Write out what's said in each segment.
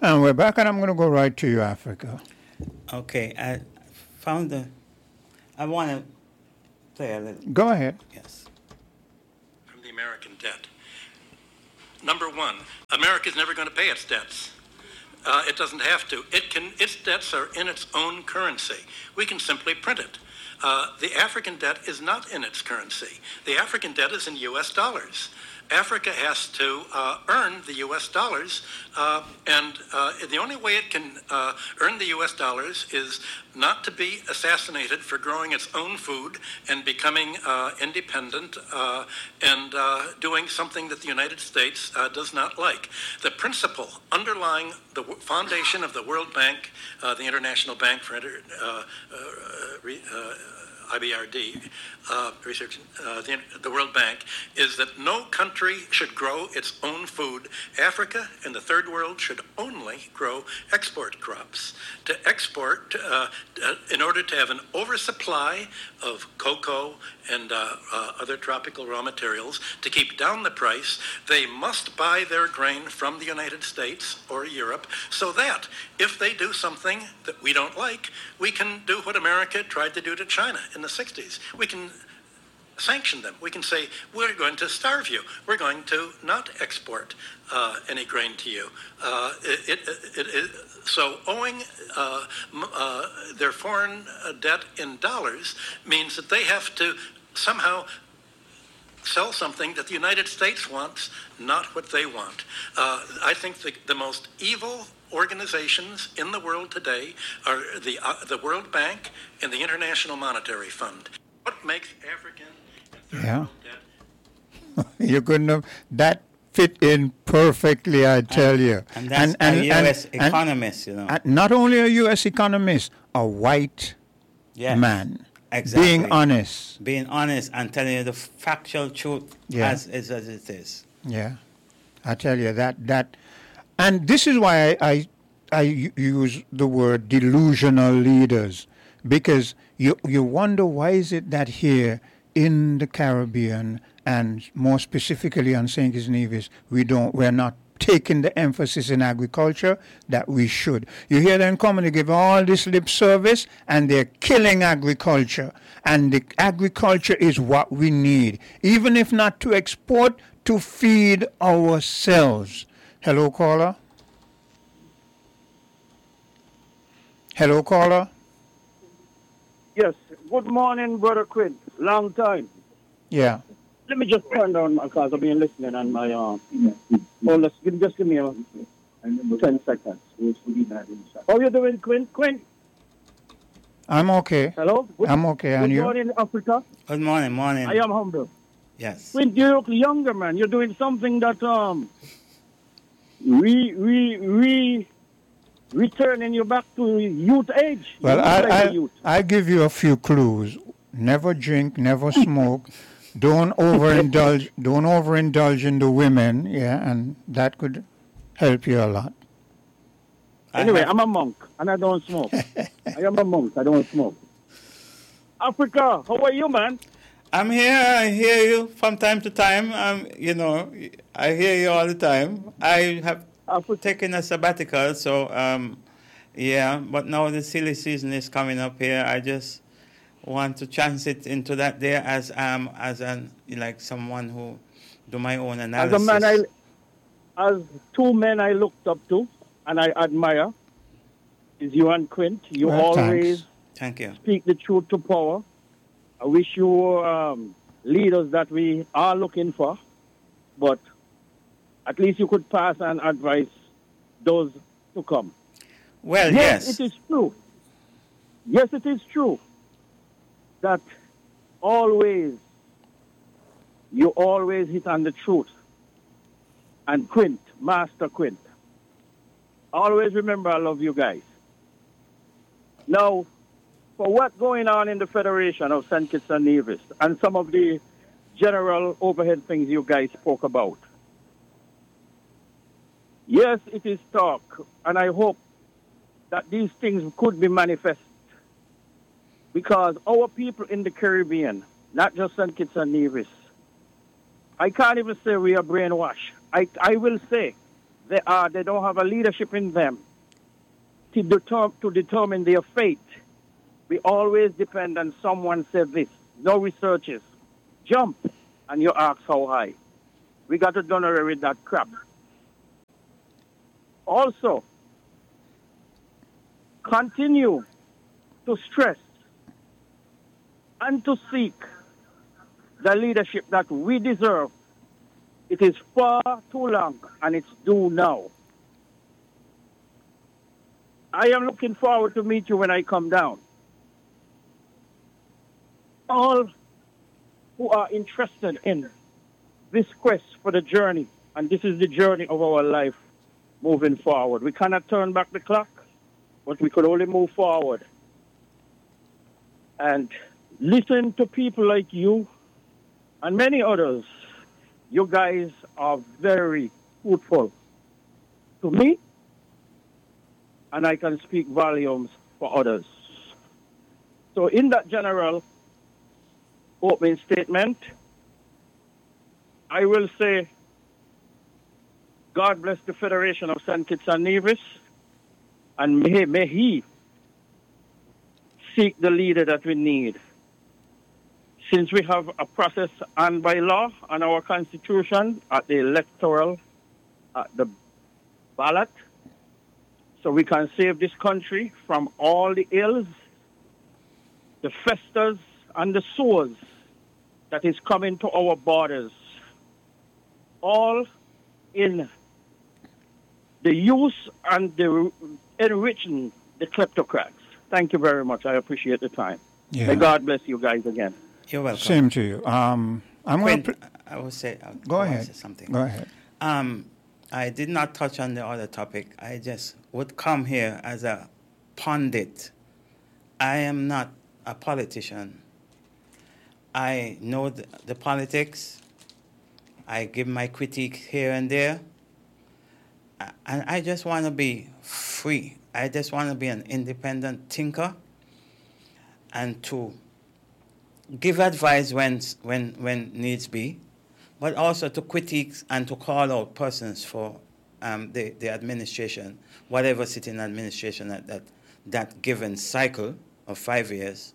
And we're back, and I'm going to go right to you, Africa. Okay, I found the. I want to play a little. Go ahead. Yes. From the American debt. Number one, America is never going to pay its debts. It doesn't have to. Its debts are in its own currency. We can simply print it. The African debt is not in its currency. The African debt is in U.S. dollars. Africa has to earn the U.S. dollars, and the only way it can earn the U.S. dollars is not to be assassinated for growing its own food and becoming independent and doing something that the United States does not like. The principle underlying the foundation of the World Bank, the International Bank for IBRD, research, the World Bank, is that no country should grow its own food. Africa and the third world should only grow export crops. To export, in order to have an oversupply of cocoa and other tropical raw materials, to keep down the price, they must buy their grain from the United States or Europe, so that if they do something that we don't like, we can do what America tried to do to China in the 60s. We can sanction them. We can say, we're going to starve you. We're going to not export any grain to you. So owing their foreign debt in dollars means that they have to somehow sell something that the United States wants, not what they want. I think the most evil organizations in the world today are the World Bank and the International Monetary Fund. What makes African and third world debt? You couldn't have that fit in perfectly, I tell you. And that's a U.S. economist, you know. Not only a U.S. economist, a white man. Exactly. Being honest and telling you the factual truth as it is. Yeah, I tell you that, and this is why I use the word delusional leaders, because you wonder why is it that here in the Caribbean and more specifically on St. Kitts and Nevis we're not taking the emphasis in agriculture that we should. You hear them coming to give all this lip service, and they're killing agriculture. And the agriculture is what we need, even if not to export, to feed ourselves. Hello, caller. Hello, caller. Yes. Good morning, Brother Quinn. Long time. Yeah. Let me just turn down my cars. I've been listening on my Well, just give me 10 seconds. How you doing, Quinn? Quinn? I'm okay. Hello? I'm okay, and you? Good morning, Africa. Good morning. I am humble. Yes. Quinn, you look younger, man. You're doing something that returning you back to youth age. Well, I'll give you a few clues. Never drink, never smoke. Don't overindulge in the women, and that could help you a lot. Anyway, I'm a monk, and I don't smoke. I am a monk, I don't smoke. Africa, how are you, man? I'm here. I hear you from time to time. I hear you all the time. I have taken a sabbatical, so, but now the silly season is coming up here. I just want to transit into that there as someone who do my own analysis. As two men I looked up to and I admire is you and Quint. You always Thank you. Speak the truth to power. I wish you were leaders that we are looking for, but at least you could pass and advise those to come. Well, yes. It is true. Yes, it is true that you always hit on the truth. And Quint, Master Quint, always remember I love you guys. Now, for what's going on in the Federation of St. Kitts and Nevis and some of the general overhead things you guys spoke about, yes, it is talk, and I hope that these things could be manifest, because our people in the Caribbean, not just St. Kitts and Nevis, I can't even say we are brainwashed. I will say They don't have a leadership in them to determine their fate. We always depend on someone said this. No researches. Jump, and you ask how high. We got to done away with that crap. Also, continue to stress and to seek the leadership that we deserve. It is far too long, and it's due now. I am looking forward to meet you when I come down. All who are interested in this quest for the journey, and this is the journey of our life moving forward. We cannot turn back the clock, but we could only move forward. And listen to people like you and many others. You guys are very fruitful to me, and I can speak volumes for others. So in that general opening statement, I will say, God bless the Federation of St. Kitts and Nevis, and may He seek the leader that we need. Since we have a process and by law and our constitution at the electoral, at the ballot, so we can save this country from all the ills, the festers, and the sores that is coming to our borders, all in the use and the enriching the kleptocrats. Thank you very much. I appreciate the time. Yeah. May God bless you guys again. You're welcome. Same to you. I will say. Go ahead. Say something. Go ahead. I did not touch on the other topic. I just would come here as a pundit. I am not a politician. I know the politics. I give my critique here and there. And I just want to be free. I just want to be an independent thinker and to give advice when needs be, but also to critique and to call out persons for the administration, whatever sitting administration that given cycle of 5 years,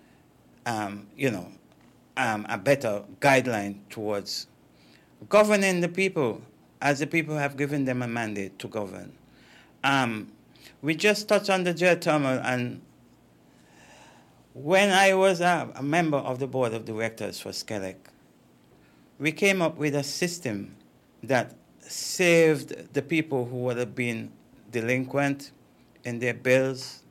a better guideline towards governing the people as the people have given them a mandate to govern. We just touched on the geothermal, and when I was a member of the board of directors for SCELEC, we came up with a system that saved the people who would have been delinquent in their bills,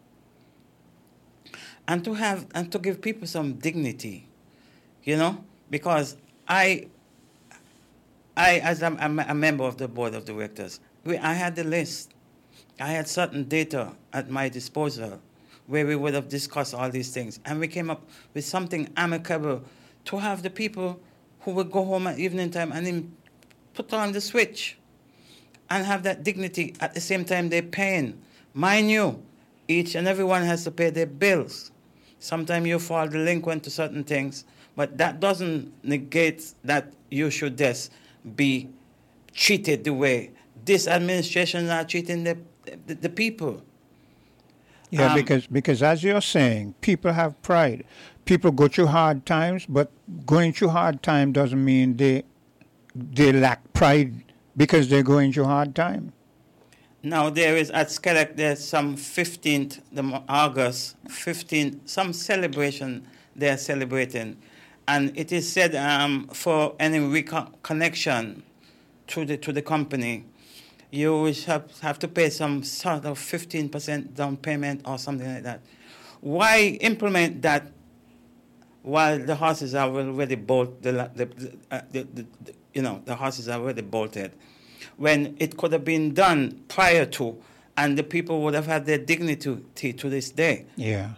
and to give people some dignity, because I as a member of the board of directors, I had the list. I had certain data at my disposal where we would have discussed all these things. And we came up with something amicable to have the people who would go home at evening time and then put on the switch and have that dignity at the same time they're paying. Mind you, each and everyone has to pay their bills. Sometimes you fall delinquent to certain things, but that doesn't negate that you should just be treated the way this administration are treating the people. Yeah, because as you're saying, people have pride. People go through hard times, but going through hard time doesn't mean they lack pride because they're going through hard time. Now there is at SCELEC, there's some 15th August, 15th, some celebration they're celebrating. And it is said for any reconnection to the company, you will have to pay some sort of 15% down payment or something like that. Why implement that while the horses are already bolted? The horses are already bolted, when it could have been done prior to, and the people would have had their dignity to this day. Yeah.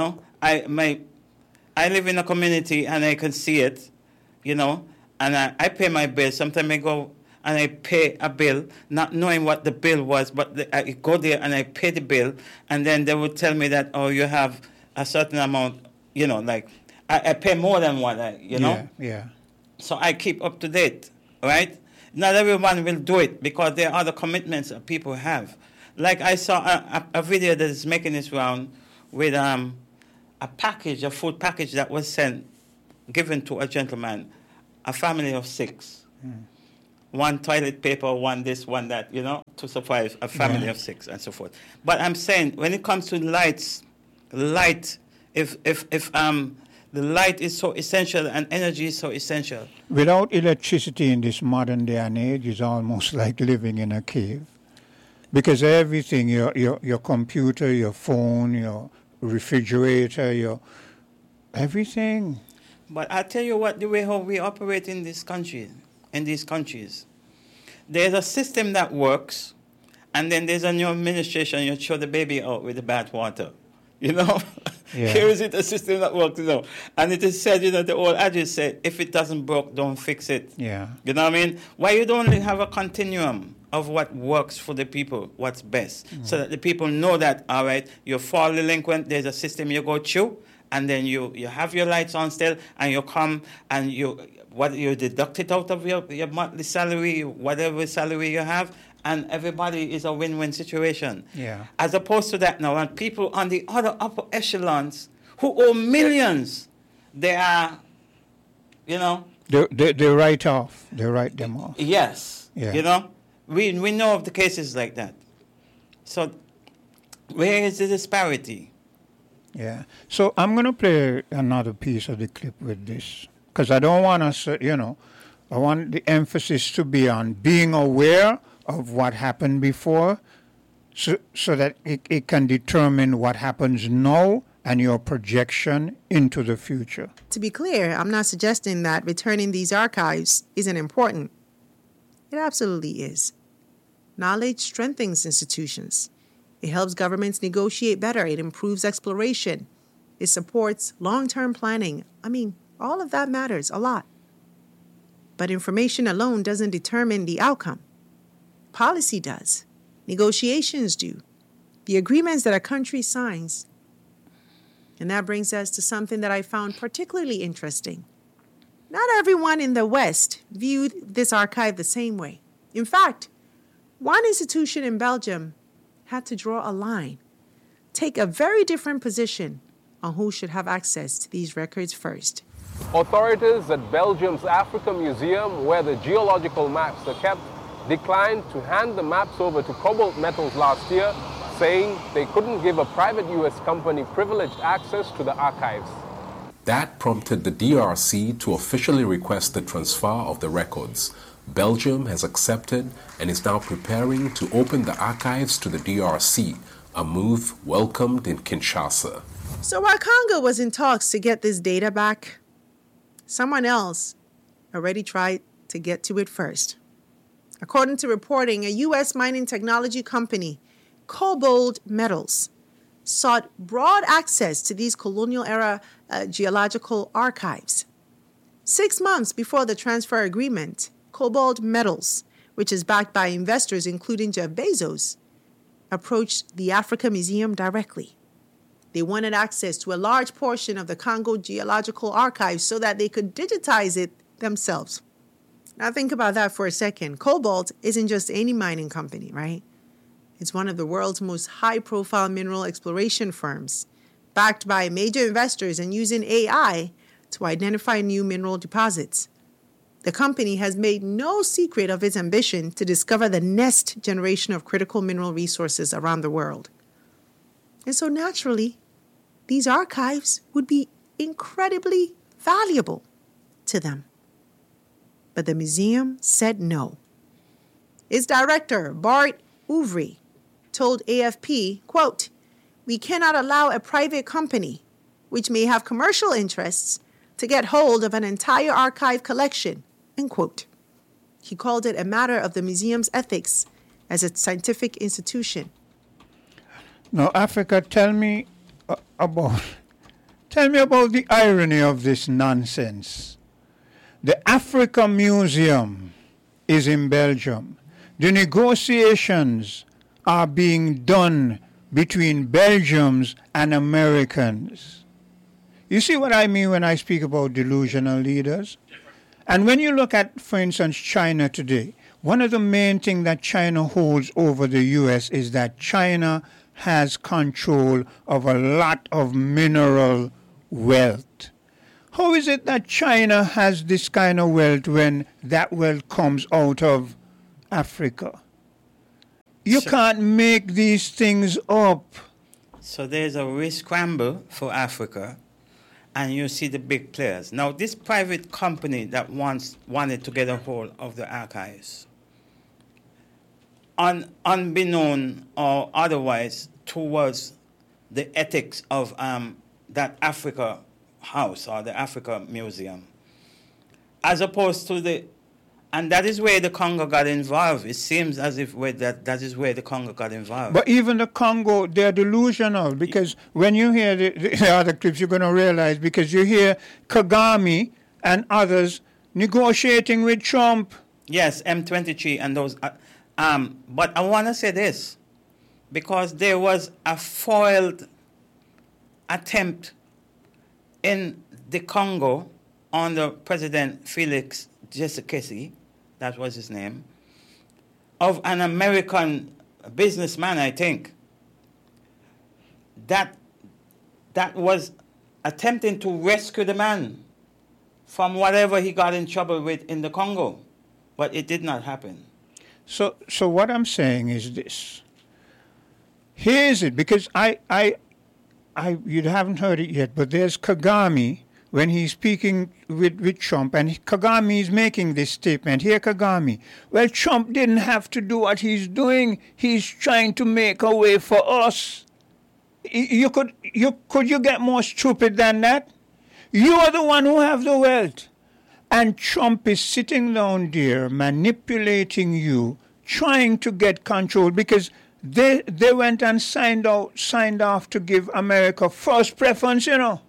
I live in a community and I can see it, and I pay my bill. Sometimes I go and I pay a bill, not knowing what the bill was, but I go there and I pay the bill, and then they would tell me that, oh, you have a certain amount, like I pay more than what Yeah. So I keep up to date, right? Not everyone will do it because there are other commitments that people have. Like I saw a video that is making its round with a food package that was given to a gentleman, a family of 6. One toilet paper, one this, one that, to survive a family of 6 and so forth. But I'm saying when it comes to light, if the light is so essential and energy is so essential. Without electricity in this modern day and age is almost like living in a cave. Because everything, your computer, your phone, your refrigerator, everything. But I tell you what, the way how we operate in these countries, there's a system that works, and then there's a new administration, you throw the baby out with the bad water. Yeah. Here is it a system that works, And it is said, the old adage said, if it doesn't work, don't fix it. Yeah. You know what I mean? Why you don't have a continuum of what works for the people, what's best, so that the people know that, all right, you fall delinquent, there's a system you go through, and then you have your lights on still, and you come and you deduct it out of your monthly salary, whatever salary you have, and everybody is a win-win situation. Yeah. As opposed to that now, and people on the other upper echelons who owe millions, they are, They write off. They write them off. Yes. Yeah. We know of the cases like that. So where is the disparity? Yeah. So I'm going to play another piece of the clip with this, because I don't want us, I want the emphasis to be on being aware of what happened before, so that it can determine what happens now and your projection into the future. To be clear, I'm not suggesting that returning these archives isn't important. It absolutely is. Knowledge strengthens institutions. It helps governments negotiate better. It improves exploration. It supports long-term planning. All of that matters a lot. But information alone doesn't determine the outcome. Policy does. Negotiations do. The agreements that a country signs. And that brings us to something that I found particularly interesting. Not everyone in the West viewed this archive the same way. In fact, one institution in Belgium had to draw a line, take a very different position on who should have access to these records first. Authorities at Belgium's Africa Museum, where the geological maps are kept, declined to hand the maps over to Cobalt Metals last year, saying they couldn't give a private U.S. company privileged access to the archives. That prompted the DRC to officially request the transfer of the records. Belgium has accepted and is now preparing to open the archives to the DRC, a move welcomed in Kinshasa. So while Congo was in talks to get this data back, someone else already tried to get to it first. According to reporting, a U.S. mining technology company, Cobalt Metals, sought broad access to these colonial-era geological archives. 6 months before the transfer agreement, Cobalt Metals, which is backed by investors including Jeff Bezos, approached the Africa Museum directly. They wanted access to a large portion of the Congo Geological Archive so that they could digitize it themselves. Now think about that for a second. Cobalt isn't just any mining company, right? It's one of the world's most high-profile mineral exploration firms, backed by major investors and using AI to identify new mineral deposits. The company has made no secret of its ambition to discover the next generation of critical mineral resources around the world. And so naturally, these archives would be incredibly valuable to them. But the museum said no. Its director, Bart Ouvry, told AFP, quote, "We cannot allow a private company, which may have commercial interests, to get hold of an entire archive collection," end quote. He called it a matter of the museum's ethics as a scientific institution. Now, Africa, tell me about the irony of this nonsense. The Africa Museum is in Belgium. The negotiations are being done between Belgians and Americans. You see what I mean when I speak about delusional leaders? And when you look at, for instance, China today, one of the main things that China holds over the U.S. is that China has control of a lot of mineral wealth. How is it that China has this kind of wealth when that wealth comes out of Africa? You can't make these things up. So there's a risk scramble for Africa, and you see the big players. Now, this private company that wanted to get a hold of the archives, unbeknown or otherwise towards the ethics of that Africa House or the Africa Museum, as opposed to and that is where the Congo got involved. It seems as if that is where the Congo got involved. But even the Congo, they're delusional, because when you hear the other clips, you're going to realize, because you hear Kagame and others negotiating with Trump. Yes, M23 and those. But I want to say this, because there was a foiled attempt in the Congo under President Felix Tshisekedi, that was his name, of an American businessman, I think, that was attempting to rescue the man from whatever he got in trouble with in the Congo, but it did not happen. So what I'm saying is this. Here's it, because you haven't heard it yet, but there's Kagame when he's speaking with Trump, and Kagame is making this statement. Here, Kagame, well, Trump didn't have to do what he's doing. He's trying to make a way for us. Could you get more stupid than that? You are the one who have the wealth. And Trump is sitting down there manipulating you, trying to get control, because they went and signed off to give America first preference, you know.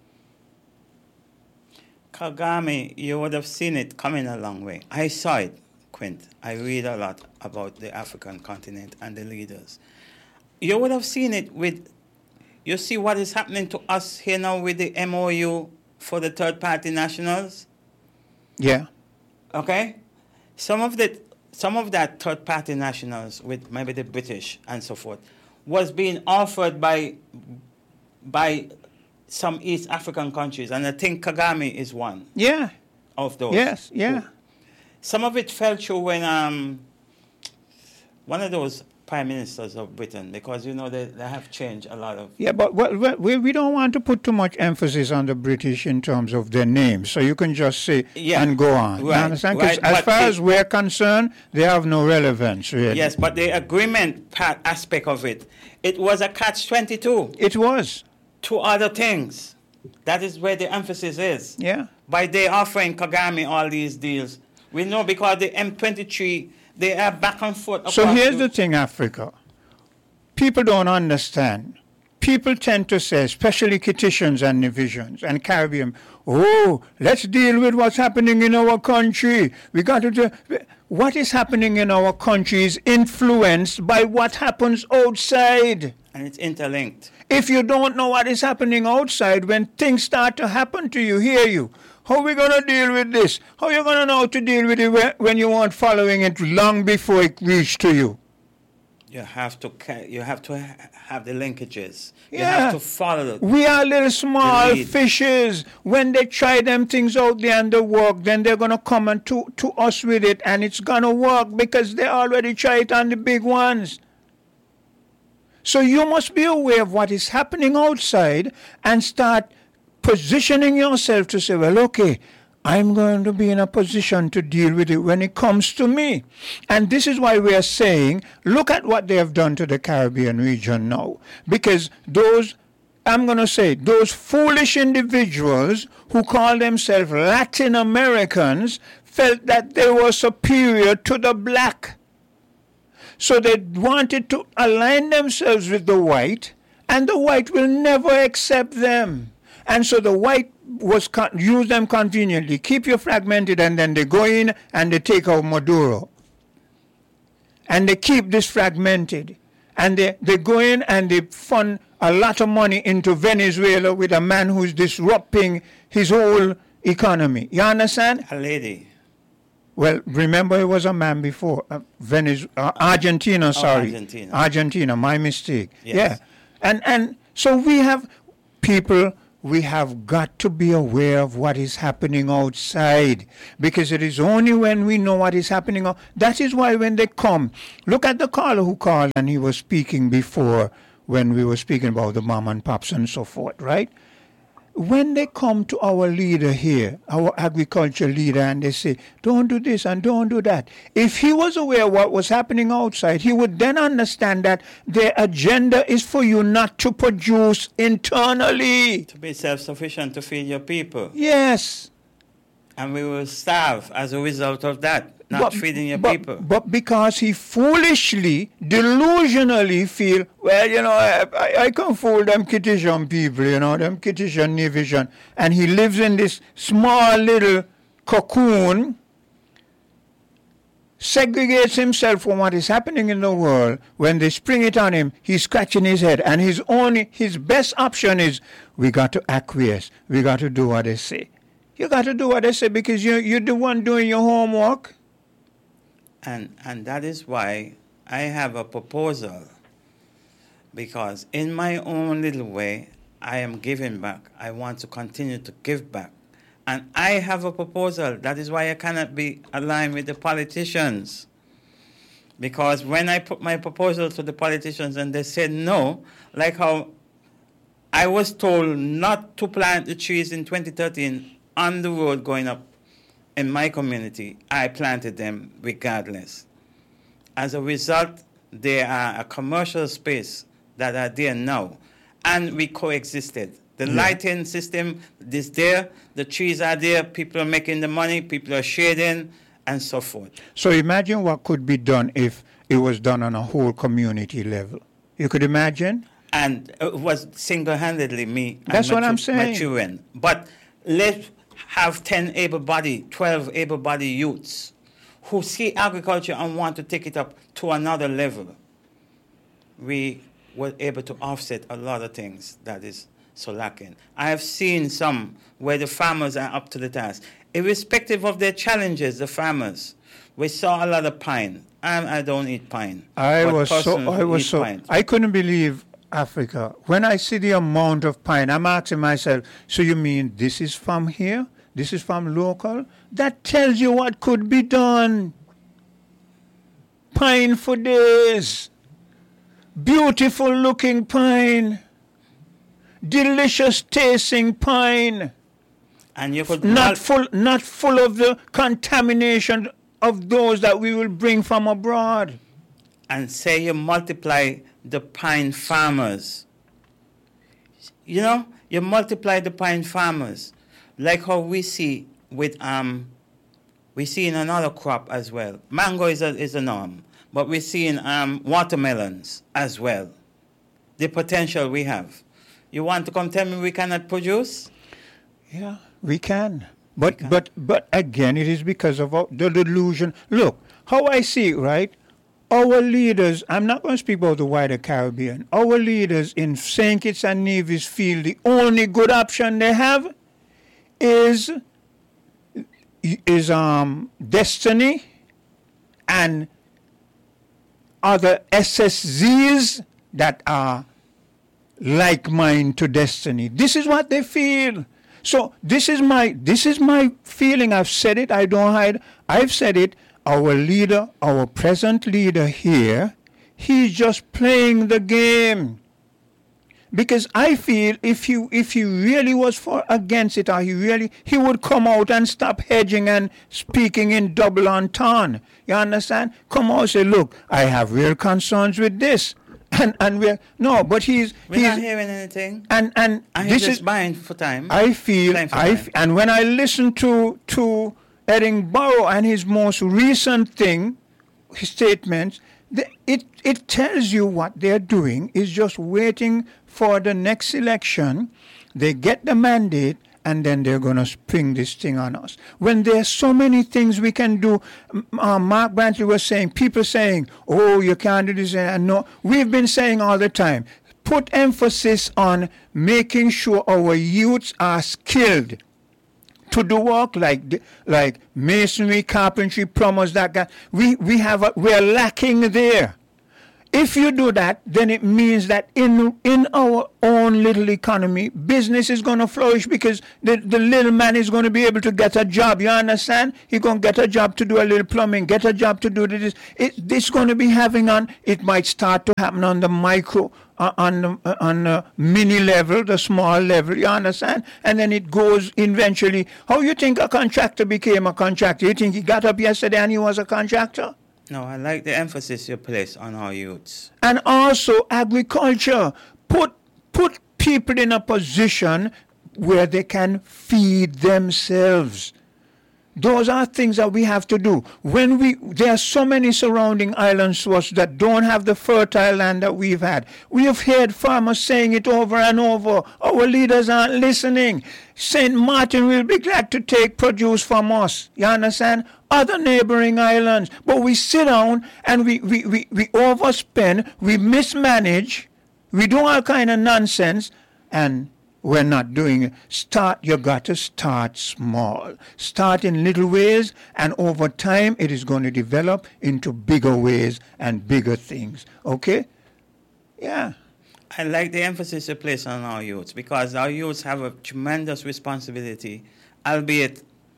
Kagame, you would have seen it coming a long way. I saw it, Quint. I read a lot about the African continent and the leaders. You would have seen it you see what is happening to us here now with the MOU for the third-party nationals? Yeah. Okay? Some of that third-party nationals, with maybe the British and so forth, was being offered by some East African countries, and I think Kagame is one. Yeah. Of those. Yes, yeah. Some of it fell through when one of those prime ministers of Britain, because, you know, they have changed a lot of... Yeah, but we don't want to put too much emphasis on the British in terms of their names, so you can just say and go on. Right, you understand? Because as far as we're concerned, they have no relevance, really. Yes, but the agreement aspect of it was a catch-22. It was. To other things. That is where the emphasis is. Yeah. By they offering Kagame all these deals. We know because the M23, they are back and forth. So here's the thing, Africa. People don't understand. People tend to say, especially Kititians and Nevisians and Caribbean, oh, let's deal with what's happening in our country. We got to do... What is happening in our country is influenced by what happens outside. And it's interlinked. If you don't know what is happening outside, when things start to happen to you, how are we going to deal with this? How are you going to know how to deal with it when you weren't following it long before it reached to you? You have to have the linkages. Yeah. You have to follow it. We are little small fishes. When they try them things out there and they work, then they're going to come and to us with it, and it's going to work because they already tried it on the big ones. So you must be aware of what is happening outside and start positioning yourself to say, well, okay, I'm going to be in a position to deal with it when it comes to me. And this is why we are saying, look at what they have done to the Caribbean region now. Because those foolish individuals who call themselves Latin Americans felt that they were superior to the black. So they wanted to align themselves with the white, and the white will never accept them. And so the white use them conveniently, keep you fragmented, and then they go in and they take out Maduro. And they keep this fragmented. And they go in and they fund a lot of money into Venezuela with a man who's disrupting his whole economy. You understand? A lady. Well, remember it was a man before. Argentina, sorry. Argentina, my mistake. Yes. Yeah. And so we have people, we have got to be aware of what is happening outside, because it is only when we know what is happening. That is why when they come, look at the caller who called and he was speaking before when we were speaking about the mom and pops and so forth, right? When they come to our leader here, our agriculture leader, and they say, don't do this and don't do that, if he was aware of what was happening outside, he would then understand that their agenda is for you not to produce internally. To be self-sufficient, to feed your people. Yes. And we will starve as a result of that, not feeding your people. But because he foolishly, delusionally feel, well, you know, I can fool them Kittitian people, you know, them Kittitian Nevision. And he lives in this small little cocoon, segregates himself from what is happening in the world. When they spring it on him, he's scratching his head. And his best option is, we got to acquiesce. We got to do what they say. You got to do what they say because you're the one doing your homework. And that is why I have a proposal. Because in my own little way, I am giving back. I want to continue to give back. And I have a proposal. That is why I cannot be aligned with the politicians. Because when I put my proposal to the politicians and they said no, like how I was told not to plant the trees in 2013 on the road going up in my community, I planted them regardless. As a result, they are a commercial space that are there now, and we coexisted. The lighting system is there, the trees are there, people are making the money, people are shading, and so forth. So imagine what could be done if it was done on a whole community level. You could imagine? And it was single-handedly me That's and what I'm saying. my children. But let's have 10 able-bodied, 12 able-bodied youths who see agriculture and want to take it up to another level. We were able to offset a lot of things that is so lacking. I have seen some where the farmers are up to the task. Irrespective of their challenges, the farmers, we saw a lot of pine. I don't eat pine. I couldn't believe Africa. When I see the amount of pine, I'm asking myself, so you mean this is from here? This is from local? That tells you what could be done. Pine for days. Beautiful looking pine. Delicious tasting pine. And you could not full of the contamination of those that we will bring from abroad. And say you multiply the pine farmers. You know, you multiply the pine farmers, like how we see with we see in another crop as well. Mango is a norm, but we see in watermelons as well. The potential we have. You want to come tell me we cannot produce? Yeah, we can. But again, it is because of the delusion. Look, how I see it, right? Our leaders, I'm not going to speak about the wider Caribbean, our leaders in St. Kitts and Nevis feel the only good option they have is Destiny and other SSZs that are like mind to Destiny. This is what they feel. So this is my feeling. I've said it. I don't hide. I've said it. Our leader, our present leader here, he's just playing the game. Because I feel if he really was against it, or he would come out and stop hedging and speaking in double entendre. You understand? Come out and say, look, I have real concerns with this. And we're not hearing anything. And this is buying for time. I feel and when I listen to Edinburgh and his most recent his statements, it tells you what they're doing is just waiting for the next election. They get the mandate, and then they're going to spring this thing on us. When there's so many things we can do, Mark Brantley was saying, people saying, oh, you can't do this, and no. We've been saying all the time, put emphasis on making sure our youths are skilled. to do work like masonry, carpentry, plumbers, that guy. We're lacking there. If you do that, then it means that in our own little economy, business is going to flourish because the little man is going to be able to get a job. You understand? He's going to get a job to do a little plumbing, get a job to do this. This going to be it might start to happen on the micro, on the mini level, the small level. You understand? And then it goes eventually. How you think a contractor became a contractor? You think he got up yesterday and he was a contractor? No, I like the emphasis you place on our youths. And also agriculture. Put people in a position where they can feed themselves. Those are things that we have to do. There are so many surrounding islands to us that don't have the fertile land that we've had. We have heard farmers saying it over and over. Our leaders aren't listening. St. Martin will be glad to take produce from us. You understand? Other neighboring islands. But we sit down and we overspend, we mismanage, we do all kind of nonsense, and we're not doing it. You got to start small. Start in little ways, and over time it is going to develop into bigger ways and bigger things. Okay? Yeah. I like the emphasis you place on our youths, because our youths have a tremendous responsibility, albeit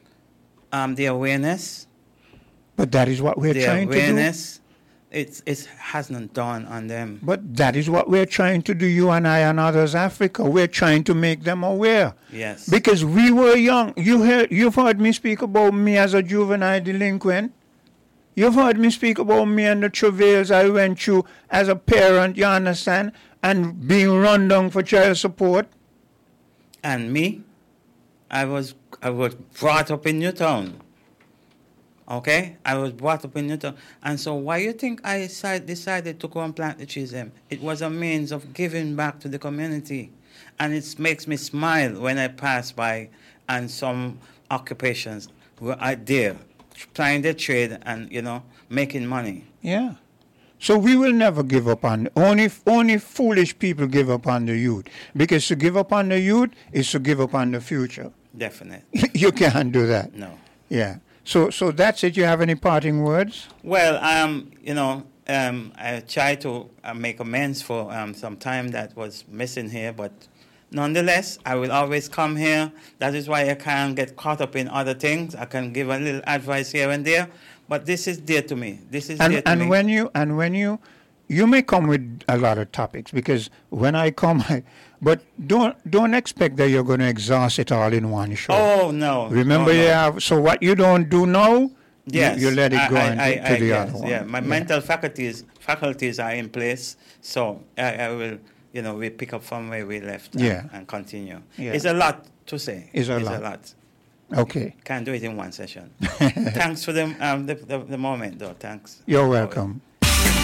the awareness. But that is what we're trying to do. The awareness, it hasn't dawned on them. But that is what we're trying to do, you and I and others, Africa. We're trying to make them aware. Yes. Because we were young. You've heard me speak about me as a juvenile delinquent. You've heard me speak about me and the travails I went through as a parent, you understand, and being run down for child support. And me, I was brought up in Newtown. Okay? I was brought up in Newtown. And so why you think I decided to go and plant the trees? It was a means of giving back to the community. And it makes me smile when I pass by and some occupations were out there trying their trade and, making money. Yeah. So we will never give up on, only foolish people give up on the youth. Because to give up on the youth is to give up on the future. Definitely. You can't do that. No. Yeah. So that's it. You have any parting words? Well, I try to make amends for some time that was missing here, but nonetheless, I will always come here. That is why I can't get caught up in other things. I can give a little advice here and there, but this is dear to me. When you may come with a lot of topics, because when I come, but don't expect that you're going to exhaust it all in one show. Oh no! Remember, so what you don't do now, yes, you let it go to the other one. Yeah, my mental faculties are in place, so I will, we pick up from where we left and continue. Yeah. It's a lot to say. It's a lot. Okay. Can't do it in one session. Thanks for the moment, though. Thanks. You're welcome.